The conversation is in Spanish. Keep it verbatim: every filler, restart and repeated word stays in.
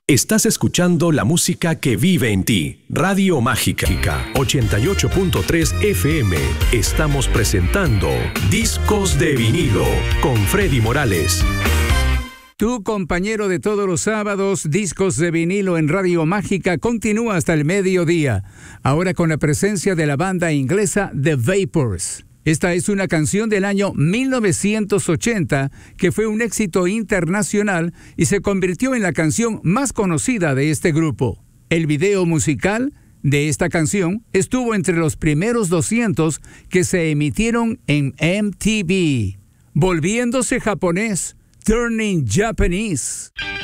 Estás escuchando la música que vive en ti. Radio Mágica ochenta y ocho punto tres F M. Estamos presentando Discos de Vinilo con Freddy Morales. Tu compañero de todos los sábados, Discos de Vinilo en Radio Mágica, continúa hasta el mediodía. Ahora con la presencia de la banda inglesa The Vapors. Esta es una canción del año mil novecientos ochenta que fue un éxito internacional y se convirtió en la canción más conocida de este grupo. El video musical de esta canción estuvo entre los primeros doscientos que se emitieron en M T V. Volviéndose japonés, Turning Japanese.